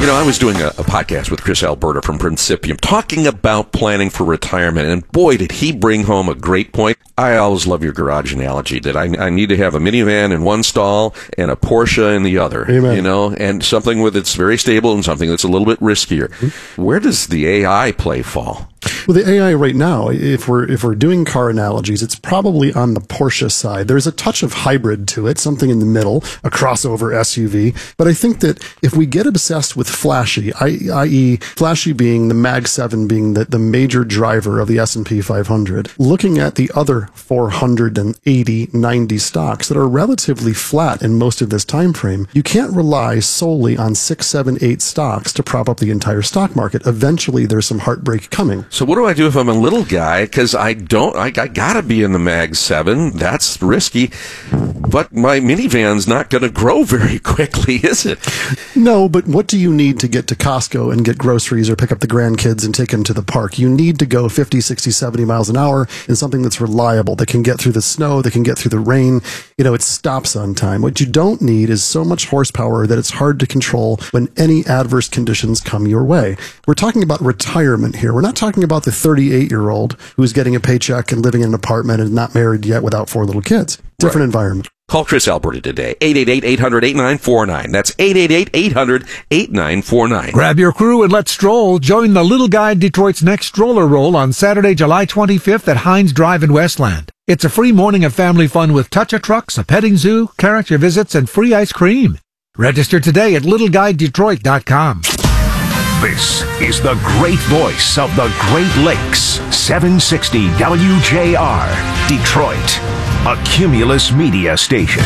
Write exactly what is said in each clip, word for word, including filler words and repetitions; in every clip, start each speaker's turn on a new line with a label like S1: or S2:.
S1: You know, I was doing a, a podcast with Chris Alberta from Principium talking about planning for retirement, and boy, did he bring home a great point. I always love your garage analogy that I, I need to have a minivan in one stall and a Porsche in the other.
S2: Amen.
S1: You know, and something with it's very stable and something that's a little bit riskier. Mm-hmm. Where does the A I play fall?
S2: Well, the A I right now, if we're if we're doing car analogies, it's probably on the Porsche side. There's a touch of hybrid to it, something in the middle, a crossover S U V. But I think that if we get obsessed with flashy, that is, flashy being the Mag seven being the, the major driver of the S and P five hundred, looking at the other four hundred eighty, ninety stocks that are relatively flat in most of this time frame, you can't rely solely on six, seven, eight stocks to prop up the entire stock market. Eventually, there's some heartbreak coming.
S1: So what do I do if I'm a little guy? Because I don't, I, I gotta be in the Mag seven. That's risky. But my minivan's not going to grow very quickly, is it?
S2: No, but what do you need to get to Costco and get groceries or pick up the grandkids and take them to the park? You need to go fifty, sixty, seventy miles an hour in something that's reliable, that can get through the snow, that can get through the rain. You know, it stops on time. What you don't need is so much horsepower that it's hard to control when any adverse conditions come your way. We're talking about retirement here. We're not talking about the thirty-eight-year-old who's getting a paycheck and living in an apartment and not married yet without four little kids. Different right. environment.
S1: Call Chris Alberta today, eight eight eight, eight hundred, eight nine four nine. That's eight eight eight, eight hundred, eight nine four nine.
S3: Grab your crew and let's stroll. Join the Little Guide Detroit's next stroller roll on Saturday, July twenty-fifth at Heinz Drive in Westland. It's a free morning of family fun with touch-a-trucks, a petting zoo, character visits, and free ice cream. Register today at little guide detroit dot com.
S4: This is the great voice of the Great Lakes, seven sixty W J R, Detroit, a Cumulus media station.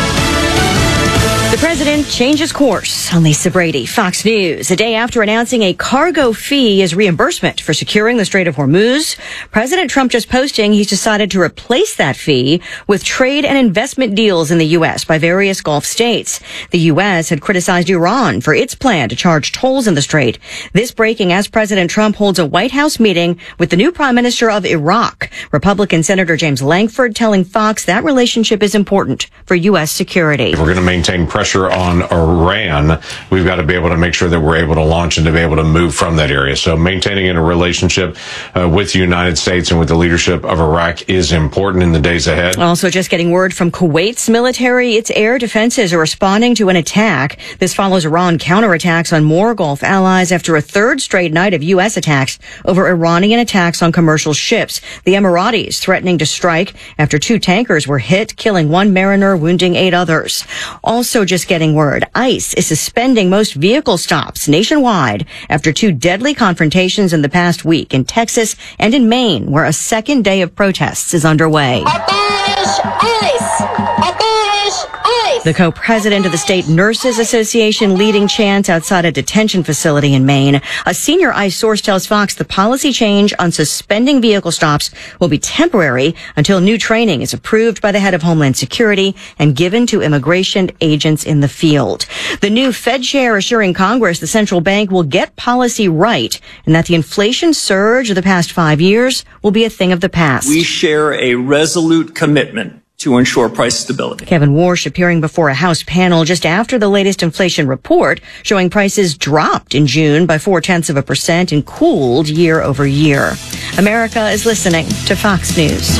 S5: The president changes course. On Lisa Brady, Fox News. A day after announcing a cargo fee as reimbursement for securing the Strait of Hormuz, President Trump just posting he's decided to replace that fee with trade and investment deals in the U S by various Gulf states. The U S had criticized Iran for its plan to charge tolls in the Strait. This breaking as President Trump holds a White House meeting with the new Prime Minister of Iraq. Republican Senator James Lankford telling Fox that relationship is important for U S security.
S6: If we're going to maintain pressure on Iran, we've got to be able to make sure that we're able to launch and to be able to move from that area. So maintaining a relationship uh, with the United States and with the leadership of Iraq is important in the days ahead.
S5: Also just getting word from Kuwait's military, its air defenses are responding to an attack. This follows Iran counterattacks on more Gulf allies after a third straight night of U S attacks over Iranian attacks on commercial ships. The Emiratis threatening to strike after two tankers were hit, killing one mariner, wounding eight others. Also just getting word, ICE is suspending most vehicle stops nationwide after two deadly confrontations in the past week in Texas and in Maine, where a second day of protests is underway.
S7: Abolish ICE! Abolish ICE!
S5: The co-president of the State Nurses Association leading chants outside a detention facility in Maine. A senior ICE source tells Fox the policy change on suspending vehicle stops will be temporary until new training is approved by the head of Homeland Security and given to immigration agents in the field. The new Fed chair assuring Congress the central bank will get policy right and that the inflation surge of the past five years will be a thing of the past.
S8: We share a resolute commitment to ensure price stability.
S5: Kevin Warsh appearing before a House panel just after the latest inflation report showing prices dropped in June by four-tenths of a percent and cooled year over year. America is listening to Fox News.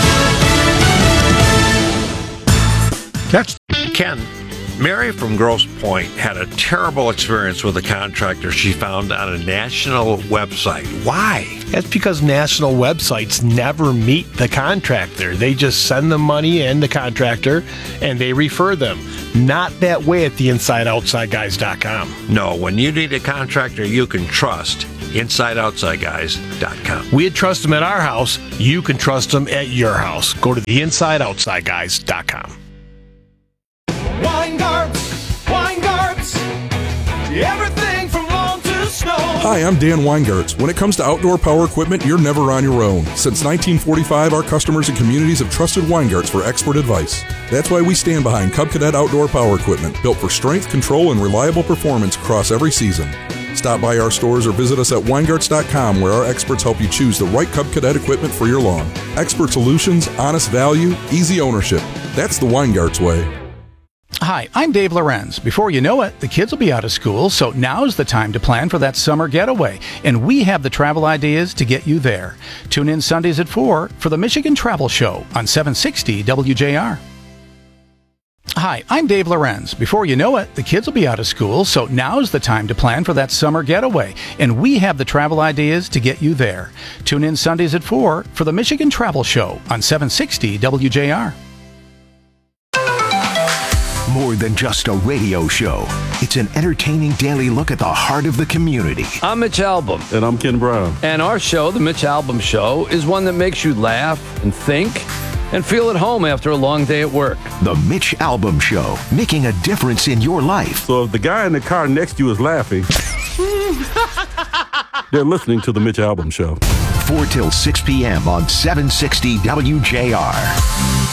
S9: Catch Ken. Mary from Grosse Pointe had a terrible experience with a contractor she found on a national website. Why?
S10: That's because national websites never meet the contractor. They just send them money and the contractor, and they refer them. Not that way at the inside outside guys dot com.
S9: No, when you need a contractor you can trust, inside outside guys dot com.
S10: We'd trust them at our house. You can trust them at your house. Go to the inside outside guys dot com.
S11: Weingarts, Weingarts, everything from lawn to snow.
S12: Hi, I'm Dan Weingarts. When it comes to outdoor power equipment, you're never on your own. Since nineteen forty-five, our customers and communities have trusted Weingarts for expert advice. That's why we stand behind Cub Cadet Outdoor Power Equipment, built for strength, control, and reliable performance across every season. Stop by our stores or visit us at weingarts dot com, where our experts help you choose the right Cub Cadet equipment for your lawn. Expert solutions, honest value, easy ownership. That's the Weingarts way.
S13: Hi, I'm Dave Lorenz. Before you know it, the kids will be out of school, so now's the time to plan for that summer getaway. And we have the travel ideas to get you there. Tune in Sundays at four for the Michigan Travel Show on seven sixty W J R. Hi, I'm Dave Lorenz. Before you know it, the kids will be out of school, so now's the time to plan for that summer getaway. And we have the travel ideas to get you there. Tune in Sundays at four for the Michigan Travel Show on seven sixty W J R.
S4: More than just a radio show. It's an entertaining daily look at the heart of the community.
S14: I'm Mitch Albom.
S15: And I'm Ken Brown.
S14: And our show, The Mitch Albom Show, is one that makes you laugh and think and feel at home after a long day at work.
S4: The Mitch Albom Show, making a difference in your life.
S15: So if the guy in the car next to you is laughing, they're listening to The Mitch Albom Show.
S4: four till six p.m. on seven sixty W J R.